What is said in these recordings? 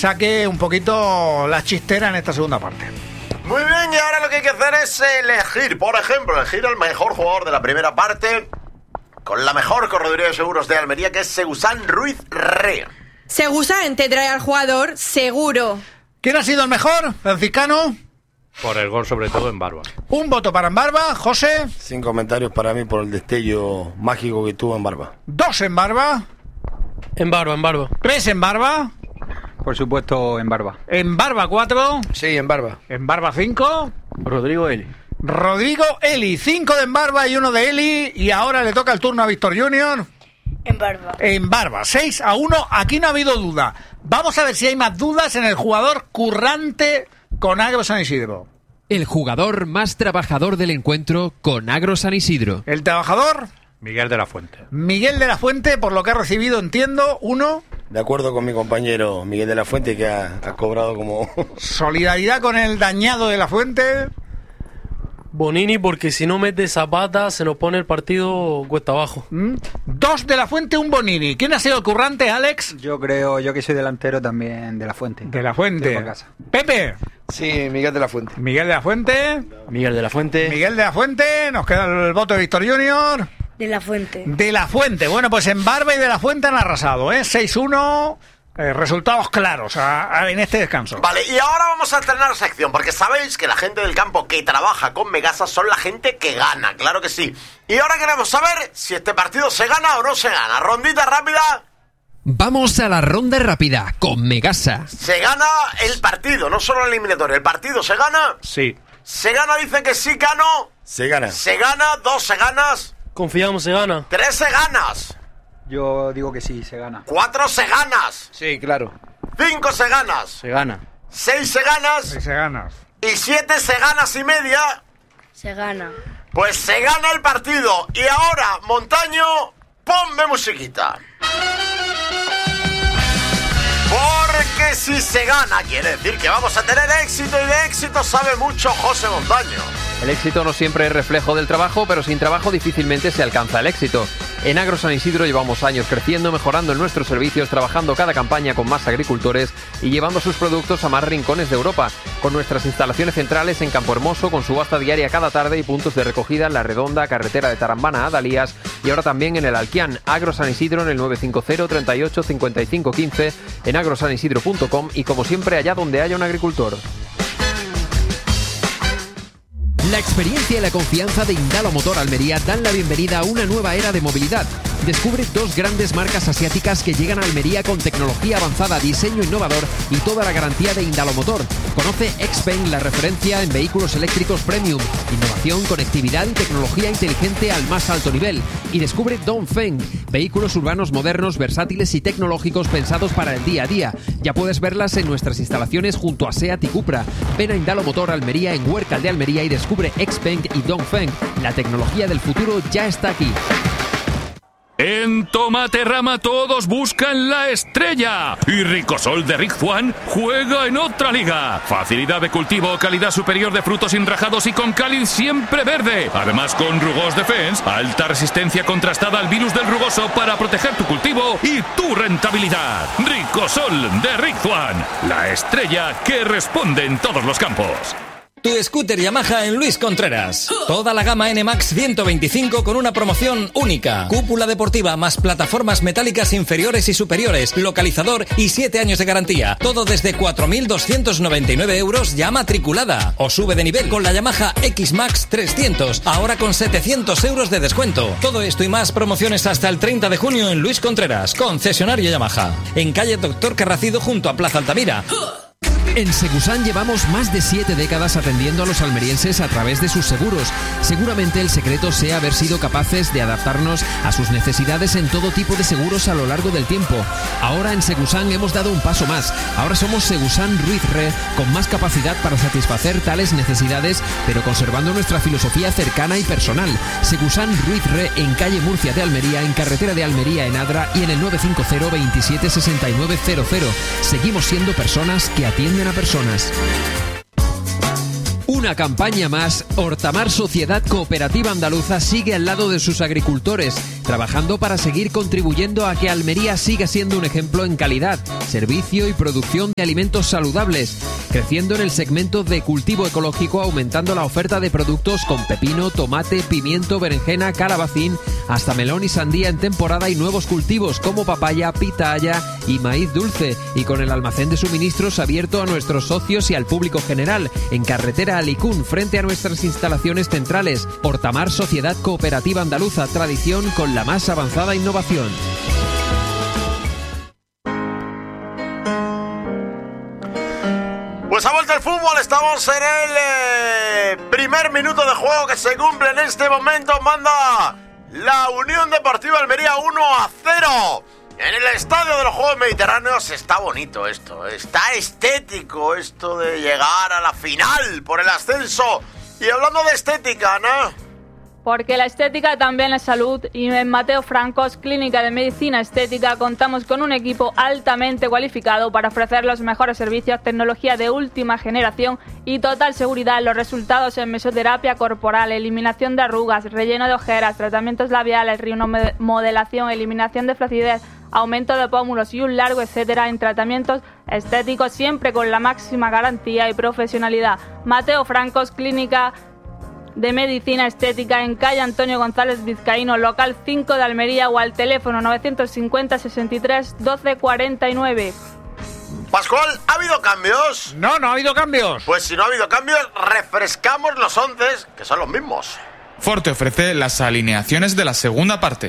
saque un poquito la chistera en esta segunda parte. Muy bien, y ahora lo que hay que hacer es elegir, por ejemplo, elegir al mejor jugador de la primera parte con la mejor correduría de seguros de Almería, que es Segusan Ruiz Re. Segusan te trae al jugador seguro. ¿Quién ha sido el mejor, franciscano? Por el gol, sobre todo en Barba. Un voto para Embarba. José. 5 comentarios para mí por el destello mágico que tuvo en Barba. 2 en Barba. En Barba. 3 en Barba. Por supuesto, en Barba. En Barba 4. Sí, en Barba. En Barba 5. Rodrigo Eli. Rodrigo Eli. 5 de Embarba y 1 de Eli. Y ahora le toca el turno a Víctor Junior. En Barba. En Barba. 6-1. Aquí no ha habido duda. Vamos a ver si hay más dudas en el jugador currante con Agro San Isidro. El jugador más trabajador del encuentro con Agro San Isidro. El trabajador. Miguel de la Fuente. Miguel de la Fuente, por lo que ha recibido, entiendo, 1. De acuerdo con mi compañero Miguel de la Fuente, que ha cobrado como... Solidaridad con el dañado de la Fuente. Bonini, porque si no mete Zapata se nos pone el partido cuesta abajo. 2 de la Fuente, 1 Bonini. ¿Quién ha sido el currante, Alex? Yo que soy delantero también de la Fuente. De la Fuente. Pepe. Sí, Miguel de la Fuente. Miguel de la Fuente. Miguel de la Fuente. Miguel de la Fuente. Nos queda el voto de Víctor Junior. De la Fuente. De la Fuente. Bueno, pues en Barba y de la Fuente han arrasado, 6-1. Resultados claros en este descanso. Vale, y ahora vamos a estrenar sección, porque sabéis que la gente del campo que trabaja con Megasa son la gente que gana, claro que sí. Y ahora queremos saber si este partido se gana o no se gana. Rondita rápida. Vamos a la ronda rápida con Megasa. Se gana el partido, no solo el eliminatorio. ¿El partido se gana? Sí. ¿Se gana? Dice que sí, Cano. Se gana. ¿Se gana? 2 se ganas. Confiamos, se gana. 3 se ganas. Yo digo que sí, se gana. 4 se ganas. Sí, claro. 5 se ganas. Se gana. 6 se ganas. 6 se ganas. Y 7 se ganas y media. Se gana. Pues se gana el partido. Y ahora, Montaño, ponme musiquita. Porque si se gana, quiere decir que vamos a tener éxito, y de éxito sabe mucho José Montaño. El éxito no siempre es reflejo del trabajo, pero sin trabajo difícilmente se alcanza el éxito. En Agro San Isidro llevamos años creciendo, mejorando en nuestros servicios, trabajando cada campaña con más agricultores y llevando sus productos a más rincones de Europa. Con nuestras instalaciones centrales en Campo Hermoso, con subasta diaria cada tarde y puntos de recogida en La Redonda, carretera de Tarambana a Dalías, y ahora también en el Alquián. Agro San Isidro en el 950 38 55 15, en agrosanisidro.com y como siempre allá donde haya un agricultor. La experiencia y la confianza de Indalo Motor Almería dan la bienvenida a una nueva era de movilidad. Descubre 2 grandes marcas asiáticas que llegan a Almería con tecnología avanzada, diseño innovador y toda la garantía de Indalo Motor. Conoce XPeng, la referencia en vehículos eléctricos premium, innovación, conectividad y tecnología inteligente al más alto nivel. Y descubre Dongfeng, vehículos urbanos modernos, versátiles y tecnológicos pensados para el día a día. Ya puedes verlas en nuestras instalaciones junto a SEAT y Cupra. Ven a Indalo Motor Almería en Huércal de Almería y descubre XPeng y Dongfeng. La tecnología del futuro ya está aquí. En Tomaterrama todos buscan la estrella y Ricosol de Rick Juan juega en otra liga. Facilidad de cultivo, calidad superior de frutos enrajados y con cáliz siempre verde. Además con Rugos Defense, alta resistencia contrastada al virus del rugoso para proteger tu cultivo y tu rentabilidad. Ricosol de Rick Juan, la estrella que responde en todos los campos. Tu scooter Yamaha en Luis Contreras. Toda la gama NMAX 125 con una promoción única. Cúpula deportiva más plataformas metálicas inferiores y superiores, localizador y 7 años de garantía. Todo desde 4.299 euros ya matriculada. O sube de nivel con la Yamaha X-Max 300, ahora con 700 euros de descuento. Todo esto y más promociones hasta el 30 de junio en Luis Contreras, concesionario Yamaha. En calle Doctor Carracido junto a Plaza Altamira. En Segusan llevamos más de 7 décadas atendiendo a los almerienses a través de sus seguros. Seguramente el secreto sea haber sido capaces de adaptarnos a sus necesidades en todo tipo de seguros a lo largo del tiempo. Ahora en Segusan hemos dado un paso más. Ahora somos Segusan Ruiz Re, con más capacidad para satisfacer tales necesidades, pero conservando nuestra filosofía cercana y personal. Segusan Ruiz Re en calle Murcia de Almería, en carretera de Almería en Adra y en el 950 27 69 00. Seguimos siendo personas que atienden a personas. Una campaña más, Hortamar Sociedad Cooperativa Andaluza sigue al lado de sus agricultores. trabajando para seguir contribuyendo a que Almería siga siendo un ejemplo en calidad, servicio y producción de alimentos saludables, creciendo en el segmento de cultivo ecológico, aumentando la oferta de productos con pepino, tomate, pimiento, berenjena, calabacín, hasta melón y sandía en temporada y nuevos cultivos como papaya, pitaya y maíz dulce, y con el almacén de suministros abierto a nuestros socios y al público general, en carretera Alicún, frente a nuestras instalaciones centrales. Hortamar Sociedad Cooperativa Andaluza, tradición con la más avanzada innovación. Pues ha vuelto el fútbol, estamos en el primer minuto de juego que se cumple en este momento. Manda la Unión Deportiva Almería 1-0 en el Estadio de los Juegos Mediterráneos. Está bonito esto, está estético esto de llegar a la final por el ascenso. Y hablando de estética, ¿no? Porque la estética también es salud, y en Mateo Francos, Clínica de Medicina Estética, contamos con un equipo altamente cualificado para ofrecer los mejores servicios, tecnología de última generación y total seguridad en los resultados en mesoterapia corporal, eliminación de arrugas, relleno de ojeras, tratamientos labiales, rinomodelación, eliminación de flacidez, aumento de pómulos y un largo etcétera en tratamientos estéticos, siempre con la máxima garantía y profesionalidad. Mateo Francos, Clínica de Medicina Estética, en calle Antonio González Vizcaíno, local 5 de Almería, o al teléfono 950 63 12 49. Pascual, ¿ha habido cambios? No ha habido cambios. Pues si no ha habido cambios, refrescamos los 11, que son los mismos. Forte ofrece las alineaciones de la segunda parte.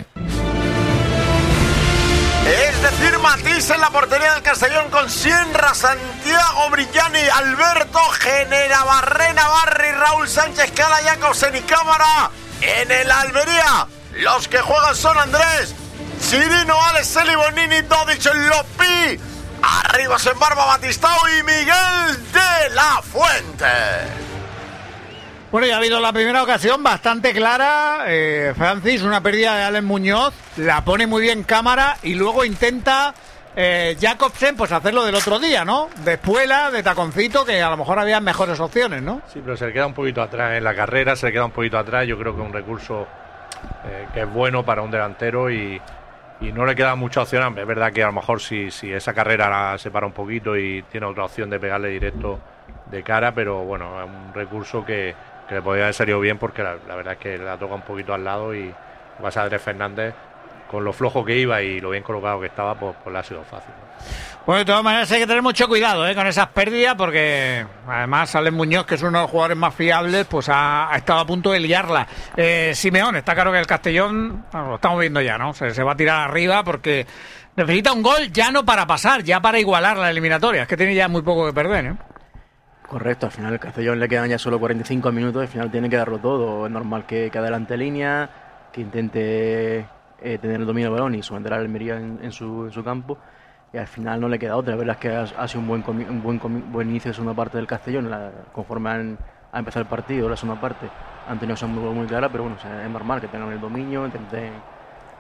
Es decir, Matís en la portería del Castellón con Sienra, Santiago Brillani, Alberto Genera, Barrena, Barri, Raúl Sánchez, Cala, Jacobsen y Cámara. En el Almería, los que juegan son Andrés Chirino, Alex Celi, Bonini, Dodic, Lopi. Arriba en Barba, Batistao y Miguel de la Fuente. Bueno, ya ha habido la primera ocasión bastante clara. Francis, una pérdida de Alex Muñoz, la pone muy bien Cámara y luego intenta Jacobsen pues hacerlo del otro día, ¿no? De espuela, de taconcito, que a lo mejor había mejores opciones, ¿no? Sí, pero se le queda un poquito atrás en la carrera, se le queda un poquito atrás. Yo creo que es un recurso que es bueno para un delantero y no le queda mucha opción. Es verdad que a lo mejor si esa carrera la separa un poquito y tiene otra opción de pegarle directo de cara, pero bueno, es un recurso que le podría haber salido bien, porque la verdad es que la toca un poquito al lado y pasa a Andrés Fernández, con lo flojo que iba y lo bien colocado que estaba, pues le ha sido fácil, ¿no? Bueno, de todas maneras hay que tener mucho cuidado con esas pérdidas, porque además Alex Muñoz, que es uno de los jugadores más fiables, pues ha estado a punto de liarla. Simeón, está claro que el Castellón, lo estamos viendo ya, ¿no? Se va a tirar arriba porque necesita un gol ya no para pasar, ya para igualar la eliminatoria. Es que tiene ya muy poco que perder, ¿eh? Correcto, al final el Castellón le quedan ya solo 45 minutos, al final tiene que darlo todo. Es normal que adelante línea, que intente tener el dominio del balón y someter a Almería en su campo, y al final no le queda otra. La verdad es que ha sido un buen inicio de segunda parte del Castellón. Conforme ha empezado el partido, la segunda parte han tenido esa muy clara, pero bueno, o sea, es normal que tengan el dominio, intenten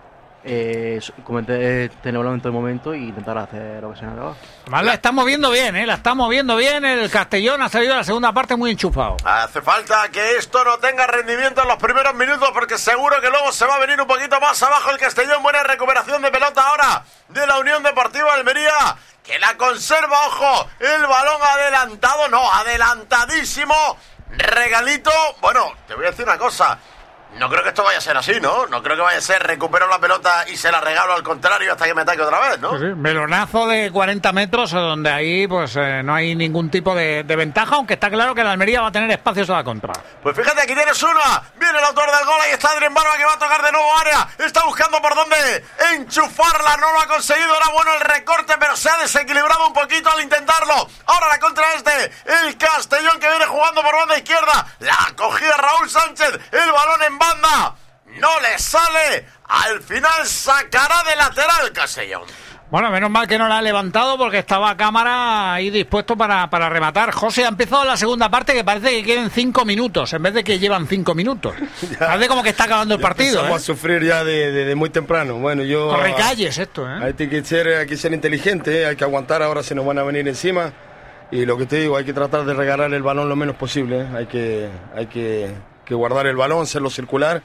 tener el balón en todo momento e intentar hacer lo que se han acabado. Además la está moviendo bien, la está moviendo bien. El Castellón ha salido de la segunda parte muy enchufado. Hace falta que esto no tenga rendimiento en los primeros minutos, porque seguro que luego se va a venir un poquito más abajo el Castellón. Buena recuperación de pelota ahora de la Unión Deportiva Almería, que la conserva, ojo, el balón adelantadísimo. Regalito. Bueno, te voy a decir una cosa. No creo que esto vaya a ser así, ¿no? No creo que vaya a ser recupero la pelota y se la regalo, al contrario, hasta que me ataque otra vez, ¿no? Sí. Melonazo de 40 metros, donde ahí pues no hay ningún tipo de ventaja, aunque está claro que la Almería va a tener espacios a la contra. Pues fíjate, aquí tienes una. Viene el autor del gol, ahí está Adrien Barba, que va a tocar de nuevo área. Está buscando por dónde enchufarla, no lo ha conseguido. Era bueno el recorte, pero se ha desequilibrado un poquito al intentarlo. Ahora la contra es de el Castellón, que viene jugando por banda izquierda. La cogía Raúl Sánchez, el balón en banda, no le sale. Al final sacará de lateral Castellón. Bueno, menos mal que no la ha levantado, porque estaba Cámara ahí dispuesto para rematar. José, ha empezado la segunda parte, que parece que queden 5 minutos en vez de que llevan 5 minutos. Parece como que está acabando el partido. Vamos a sufrir ya de muy temprano. Bueno, yo corre calles esto, hay que ser inteligente, hay que aguantar. Ahora se nos van a venir encima, y lo que te digo, hay que tratar de regalar el balón lo menos posible. Hay que guardar el balón, hacerlo circular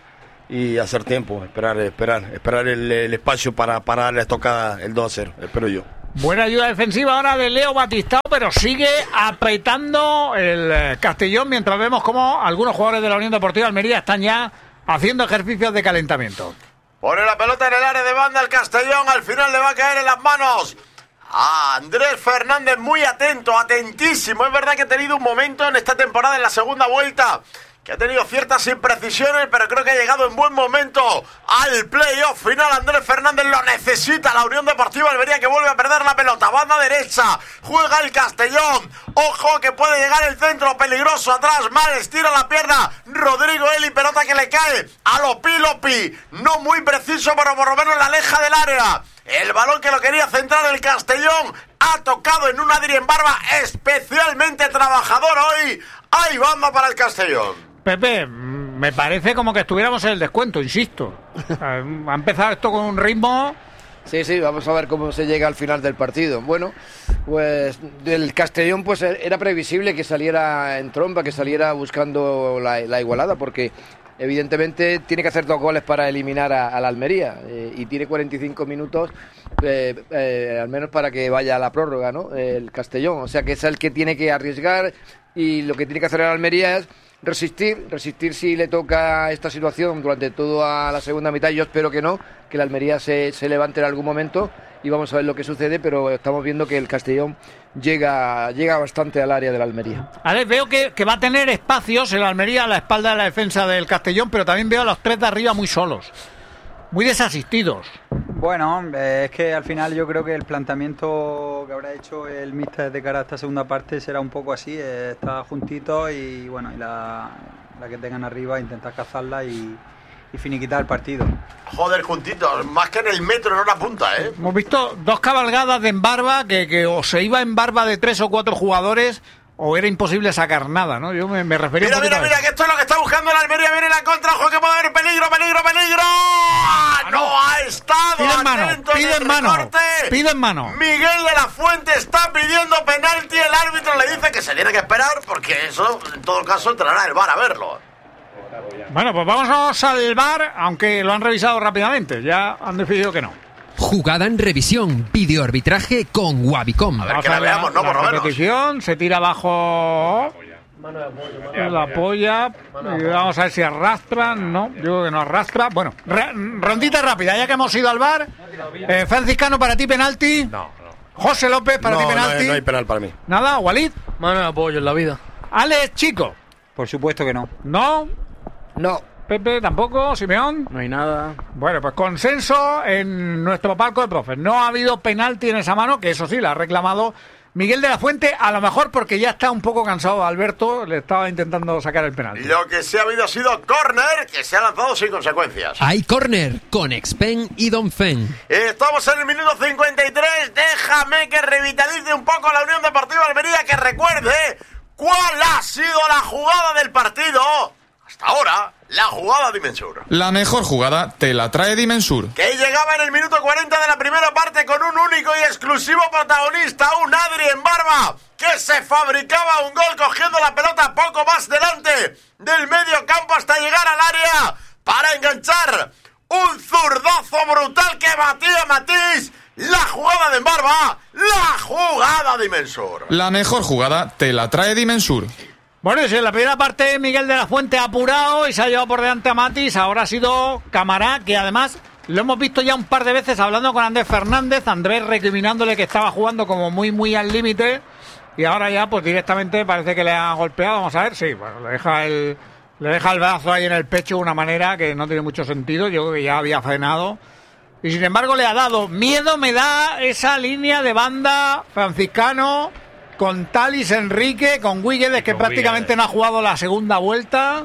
y hacer tiempo, esperar el espacio para darle la estocada el 2-0, espero yo. Buena ayuda defensiva ahora de Leo Batistao, pero sigue apretando el Castellón mientras vemos cómo algunos jugadores de la Unión Deportiva Almería están ya haciendo ejercicios de calentamiento. Pone la pelota en el área de banda el Castellón, al final le va a caer en las manos a Andrés Fernández, muy atento, atentísimo. Es verdad que ha tenido un momento en esta temporada, en la segunda vuelta, que ha tenido ciertas imprecisiones, pero creo que ha llegado en buen momento al playoff final. Andrés Fernández lo necesita, la Unión Deportiva Almería, que vuelve a perder la pelota, banda derecha, juega el Castellón, ojo que puede llegar el centro, peligroso atrás, mal, estira la pierna, Rodrigo Eli, pelota que le cae a Lopi, no muy preciso, pero por lo menos la aleja del área. El balón que lo quería centrar el Castellón ha tocado en un Adrien Barba especialmente trabajador hoy. Hay banda para el Castellón. Pepe, me parece como que estuviéramos en el descuento, insisto. Ha empezado esto con un ritmo... Sí, vamos a ver cómo se llega al final del partido. Bueno, pues del Castellón pues era previsible que saliera en trompa, que saliera buscando la igualada, porque evidentemente tiene que hacer 2 goles para eliminar a la Almería y tiene 45 minutos al menos para que vaya a la prórroga, ¿no? El Castellón, o sea que es el que tiene que arriesgar, y lo que tiene que hacer la Almería es resistir si le toca esta situación durante toda la segunda mitad. Yo espero que no, que la Almería se levante en algún momento y vamos a ver lo que sucede, pero estamos viendo que el Castellón llega bastante al área de la Almería. A ver, veo que va a tener espacios en la Almería a la espalda de la defensa del Castellón, pero también veo a los 3 de arriba muy solos, muy desasistidos. Bueno, es que al final yo creo que el planteamiento que habrá hecho el míster de cara a esta segunda parte será un poco así, está juntito y bueno, y la que tengan arriba intentar cazarla y finiquitar el partido. Joder, juntitos, más que en el metro, no la punta, ¿eh? Hemos visto 2 cabalgadas de Embarba que o se iba en barba de 3 o 4 jugadores o era imposible sacar nada, ¿no? Yo me refería Mira, que esto es lo que está buscando la Almería. Viene la contra, ojo, que puede haber peligro. No ha estado. Piden mano. Miguel de la Fuente está pidiendo penalti. El árbitro le dice que se tiene que esperar, porque eso, en todo caso, entrará el VAR a verlo. Bueno, pues vamos al VAR, aunque lo han revisado rápidamente. Ya han decidido que no. Jugada en revisión, videoarbitraje con Wavicom. A ver, que la veamos, ¿no? Por lo menos. Repetición, se tira abajo. La apoya. Y vamos a ver si arrastra. No, yo creo que no arrastra. Bueno, rondita rápida, ya que hemos ido al VAR. Franciscano, para ti penalti. No. José López, para ti penalti. No hay penal para mí. Nada, Walid. Mano de apoyo en la vida. Alex, Chico. Por supuesto que no. No. Pepe, tampoco. Simeón. No hay nada. Bueno, pues consenso en nuestro palco de profes. No ha habido penalti en esa mano, que eso sí, la ha reclamado Miguel de la Fuente, a lo mejor porque ya está un poco cansado Alberto, le estaba intentando sacar el penalti. Lo que sí ha habido ha sido córner, que se ha lanzado sin consecuencias. Hay córner con Expen y Donfen. Estamos en el minuto 53, déjame que revitalice un poco la Unión Deportiva Almería, que recuerde cuál ha sido la jugada del partido hasta ahora. La jugada Dimensur. La mejor jugada te la trae Dimensur. Que llegaba en el minuto 40 de la primera parte con un único y exclusivo protagonista, un Adrien Barba, que se fabricaba un gol cogiendo la pelota poco más delante del medio campo hasta llegar al área para enganchar un zurdazo brutal que batía Matís. La jugada de Barba, la jugada Dimensur. La mejor jugada te la trae Dimensur. Bueno, si en la primera parte Miguel de la Fuente ha apurado y se ha llevado por delante a Matis, ahora ha sido Camará, que además lo hemos visto ya un par de veces hablando con Andrés Fernández, Andrés recriminándole que estaba jugando como muy al límite, y ahora ya pues directamente parece que le ha golpeado. Vamos a ver, sí, bueno, le deja el brazo ahí en el pecho de una manera que no tiene mucho sentido. Yo creo que ya había frenado y sin embargo le ha dado miedo. Me da esa línea de banda Franciscano con Talis Enrique, con Guilledes, que prácticamente no ha jugado la segunda vuelta.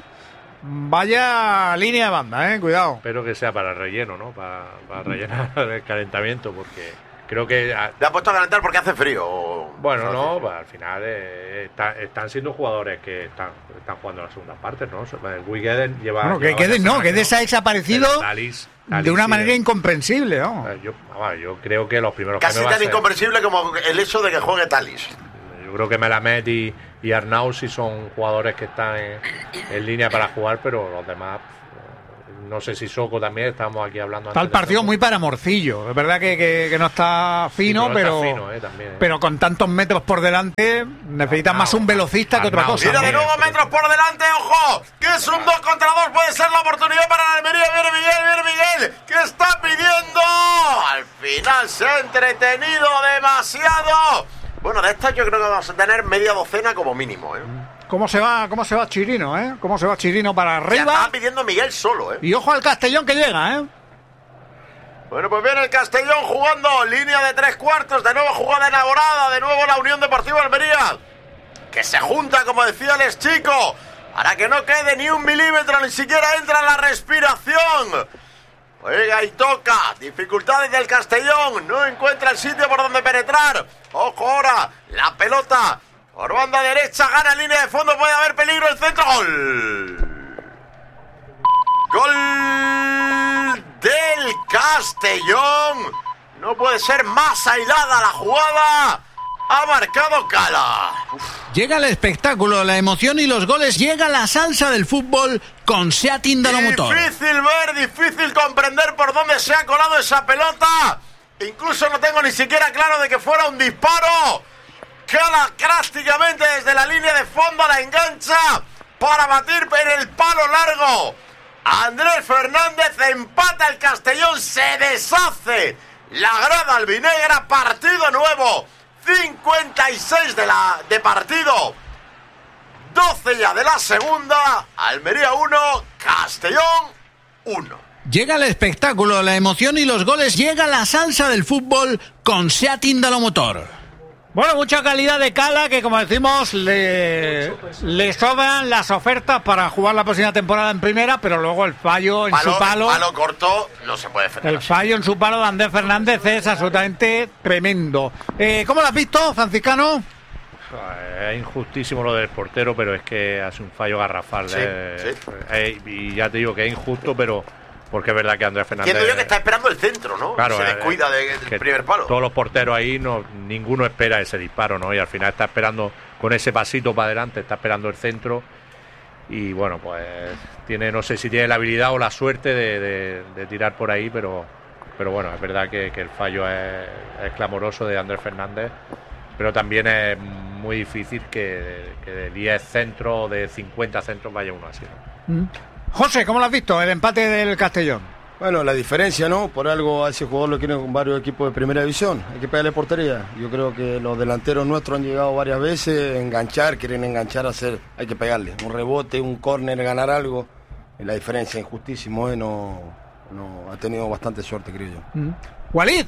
Vaya línea de banda, cuidado. Espero que sea para el relleno, ¿no? Para rellenar el calentamiento, porque creo que... ¿Le ha puesto a calentar porque hace frío? Bueno, no, pues al final están siendo jugadores que están jugando las segundas partes, ¿no? Guilledes lleva... Bueno, que Guedes ha desaparecido de una manera incomprensible, ¿no? Yo creo que los primeros... Casi tan incomprensible como el hecho de que juegue Talis. Yo creo que Melamed y Arnau sí son jugadores que están en línea para jugar, pero los demás no sé si Soco también, estábamos aquí hablando Está el antes. partido muy para Morcillo. Es verdad que no está fino, Sí, pero, está fino, también, pero con tantos metros por delante necesitas más un velocista que otra cosa. Mira de nuevo metros por delante, ojo, que es un 2 contra 2, puede ser la oportunidad para la Almería. Viene Miguel, que está pidiendo. Al final se ha entretenido demasiado. Bueno, de estas yo creo que vamos a tener media docena como mínimo, ¿eh? ¿Cómo se va Chirino, eh? ¿Cómo se va Chirino para arriba? Ya estaba pidiendo Miguel solo, ¿eh? Y ojo al Castellón que llega, ¿eh? Bueno, pues viene el Castellón jugando línea de 3/4, de nuevo jugada enamorada, de nuevo la Unión Deportiva Almería, que se junta, como decía el chico, para que no quede ni un milímetro, ni siquiera entra la respiración. Oiga, y toca, dificultades del Castellón, no encuentra el sitio por donde penetrar. Ojo ahora, la pelota por banda derecha, gana línea de fondo, puede haber peligro, el centro, gol. Gol del Castellón. No puede ser más aislada la jugada. Ha marcado Cala. Llega el espectáculo, la emoción y los goles. Llega la salsa del fútbol con SEAT Indalomotor. Difícil ver, difícil comprender por dónde se ha colado esa pelota. Incluso no tengo ni siquiera claro de que fuera un disparo. Cala prácticamente desde la línea de fondo la engancha para batir en el palo largo. Andrés Fernández, empata el Castellón, se deshace la grada albinegra, partido nuevo, 56 de partido, 12 ya de la segunda, Almería 1, Castellón 1. Llega el espectáculo, la emoción y los goles. Llega la salsa del fútbol con SEAT Indalomotor. Bueno, mucha calidad de Cala, que como decimos, le sobran las ofertas para jugar la próxima temporada en primera, pero luego el fallo en su palo. Palo corto, no se puede defender. El fallo en su palo de Andrés Fernández es absolutamente tremendo. ¿Cómo lo has visto, franciscano? Es injustísimo lo del portero, pero es que hace un fallo garrafal. Sí. Y ya te digo que es injusto, pero porque es verdad que Andrés Fernández... Entiendo yo que está esperando el centro, ¿no? Claro, se descuida del primer palo. Todos los porteros ahí, ninguno espera ese disparo, ¿no? Y al final está esperando con ese pasito para adelante, está esperando el centro. Y bueno, pues tiene, no sé si tiene la habilidad o la suerte de tirar por ahí, pero bueno, es verdad que el fallo es clamoroso de Andrés Fernández. Pero también es muy difícil que de 10 centros o de 50 centros vaya uno así, ¿no? José, ¿cómo lo has visto, el empate del Castellón? Bueno, la diferencia, ¿no? Por algo a ese jugador lo quieren con varios equipos de primera división. Hay que pegarle portería. Yo creo que los delanteros nuestros han llegado varias veces, quieren enganchar, hay que pegarle. Un rebote, un córner, ganar algo. Y la diferencia es injustísimo, ¿eh? No ha tenido bastante suerte, creo yo. Walid.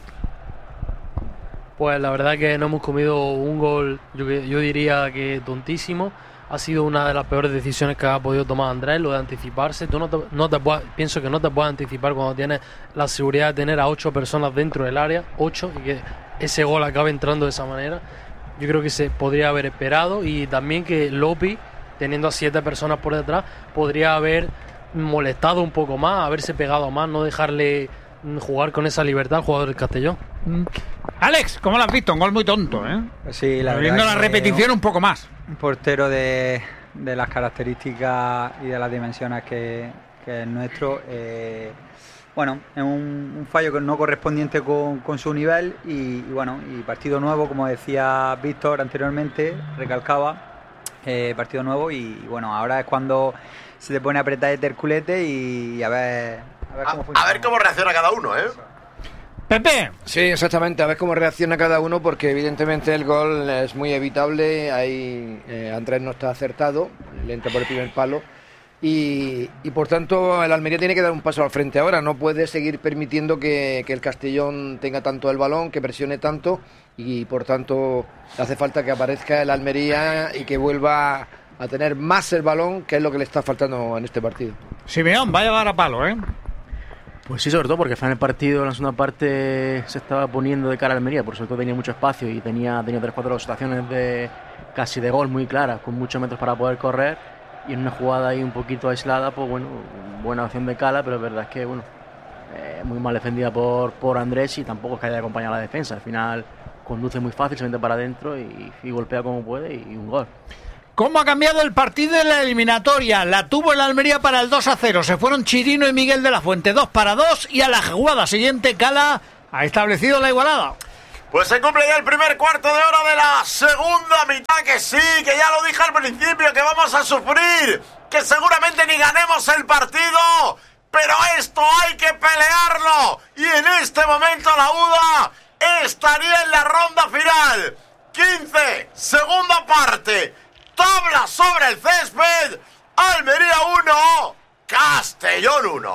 Pues la verdad que no hemos comido un gol, yo diría que tontísimo. Ha sido una de las peores decisiones que ha podido tomar Andrés, lo de anticiparse. Tú pienso que no te puedes anticipar cuando tienes la seguridad de tener a 8 personas dentro del área, 8, y que ese gol acabe entrando de esa manera. Yo creo que se podría haber esperado, y también que Lopi, teniendo a 7 personas por detrás, podría haber molestado un poco más, haberse pegado más, no dejarle jugar con esa libertad al jugador del Castellón. Alex, ¿cómo lo has visto? Un gol muy tonto, ¿eh? Sí, la viendo la repetición un poco más. Un portero de las características y de las dimensiones que es nuestro. Bueno, es un fallo no correspondiente con su nivel y bueno, y partido nuevo, como decía Víctor anteriormente, recalcaba, partido nuevo y bueno, ahora es cuando se te pone a apretar el terculete y a ver cómo funciona. A ver cómo reacciona cada uno, ¿eh? Pepe. Sí, exactamente, a ver cómo reacciona cada uno, porque evidentemente el gol es muy evitable. Ahí Andrés no está acertado, le entra por el primer palo y por tanto el Almería tiene que dar un paso al frente ahora. No puede seguir permitiendo que el Castellón tenga tanto el balón, que presione tanto, y por tanto hace falta que aparezca el Almería y que vuelva a tener más el balón, que es lo que le está faltando en este partido. Simeón va a llevar a palo, ¿eh? Pues sí, sobre todo porque al final el partido en la segunda parte se estaba poniendo de cara a Almería, por sobre todo tenía mucho espacio y tenía 3-4 situaciones casi de gol muy claras, con muchos metros para poder correr, y en una jugada ahí un poquito aislada, pues bueno, buena opción de Cala, pero es verdad es que bueno, muy mal defendida por Andrés, y tampoco es que haya acompañado a la defensa. Al final conduce muy fácil, se mete para adentro y golpea como puede y un gol. ¿Cómo ha cambiado el partido en la eliminatoria? La tuvo el Almería para el 2-0. Se fueron Chirino y Miguel de la Fuente 2-2 y a la jugada siguiente Cala ha establecido la igualada. Pues se cumple ya el primer cuarto de hora de la segunda mitad, que sí, que ya lo dije al principio, que vamos a sufrir, que seguramente ni ganemos el partido, pero esto hay que pelearlo. Y en este momento la UDA estaría en la ronda final. 15, segunda parte, tabla sobre el césped, Almería 1, Castellón 1.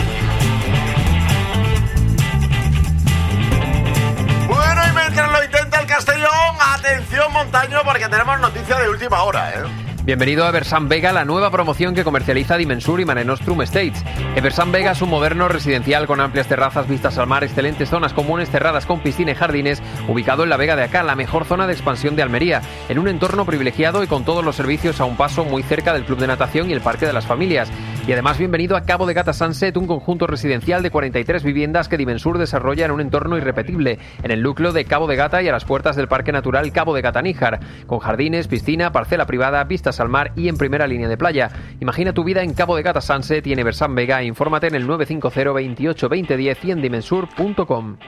Bueno, y mientras lo intenta el Castellón, atención Montaño, porque tenemos noticia de última hora, Bienvenido a Eversan Vega, la nueva promoción que comercializa Dimensur y Mare Nostrum Estates. Eversan Vega es un moderno residencial con amplias terrazas, vistas al mar, excelentes zonas comunes cerradas con piscina y jardines, ubicado en la Vega de Acá, la mejor zona de expansión de Almería, en un entorno privilegiado y con todos los servicios a un paso, muy cerca del club de natación y el parque de las familias. Y además bienvenido a Cabo de Gata Sunset, un conjunto residencial de 43 viviendas que Dimensur desarrolla en un entorno irrepetible, en el núcleo de Cabo de Gata y a las puertas del Parque Natural Cabo de Gata Níjar, con jardines, piscina, parcela privada, vistas al mar y en primera línea de playa. Imagina tu vida en Cabo de Gata Sunset y en Eversan Vega. Infórmate en el 950 28 20 10 y en dimensur.com.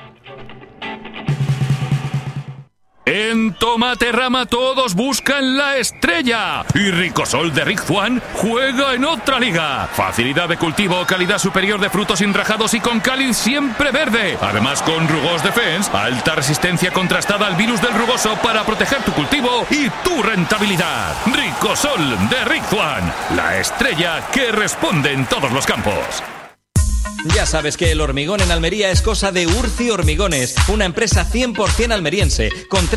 En Tomaterrama todos buscan la estrella y Ricosol de Rick Juan juega en otra liga. Facilidad de cultivo, calidad superior de frutos enrajados y con cáliz siempre verde. Además con Rugos Defense, alta resistencia contrastada al virus del rugoso para proteger tu cultivo y tu rentabilidad. Ricosol de Rick Juan, la estrella que responde en todos los campos. Ya sabes que el hormigón en Almería es cosa de Urci Hormigones, una empresa 100% almeriense, con 3